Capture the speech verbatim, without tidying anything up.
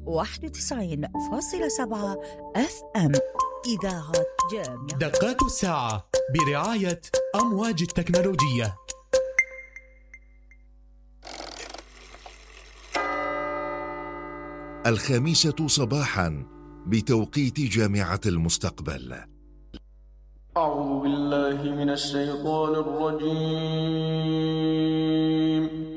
واحد وتسعين فاصلة سبعة اف ام إذاعة جامعة. دقات الساعة برعاية أمواج التكنولوجية. الخامسة صباحا بتوقيت جامعة المستقبل. أعوذ بالله من الشيطان الرجيم.